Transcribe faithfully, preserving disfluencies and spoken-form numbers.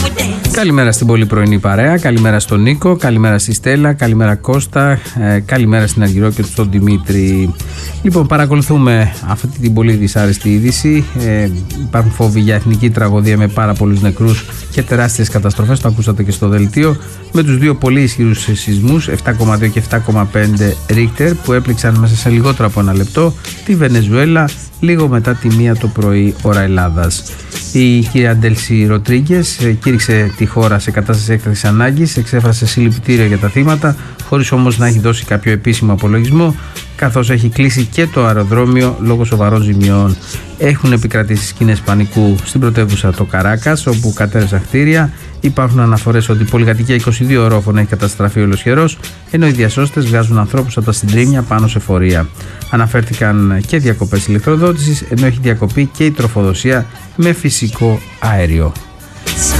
Καλημέρα στην πολύ πρωινή παρέα, καλημέρα στον Νίκο, καλημέρα στη Στέλλα, καλημέρα Κώστα, ε, καλημέρα στην Αργυρό και στον Δημήτρη. Λοιπόν, παρακολουθούμε αυτή την πολύ δυσάρεστη είδηση. Ε, υπάρχουν φόβοι για εθνική τραγωδία με πάρα πολλούς νεκρούς και τεράστιες καταστροφές. Το ακούσατε και στο δελτίο. Με τους δύο πολύ ισχυρούς σεισμούς, επτά κόμμα δύο και επτά κόμμα πέντε Ρίχτερ, που έπληξαν μέσα σε λιγότερο από ένα λεπτό τη Βενεζουέλα, λίγο μετά τη μία το πρωί ώρα Ελλάδας. Η κυρία Ντέλση Ροντρίγκες κήρυξε τη χώρα σε κατάσταση έκτακτης ανάγκης, εξέφρασε συλληπιτήρια για τα θύματα, χωρίς όμως να έχει δώσει κάποιο επίσημο απολογισμό, καθώς έχει κλείσει και το αεροδρόμιο λόγω σοβαρών ζημιών. Έχουν επικρατήσει σκηνές πανικού στην πρωτεύουσα το Καράκας, όπου κατέρευσαν κτίρια. Υπάρχουν αναφορές ότι η πολυκατοικία είκοσι δύο ορόφων έχει καταστραφεί ολοσχερός, ενώ οι διασώστες βγάζουν ανθρώπους από τα συντρίμμια πάνω σε φορεία. Αναφέρθηκαν και διακοπές ηλεκτροδότησης, ενώ έχει διακοπεί και η τροφοδοσία με φυσικό αέριο.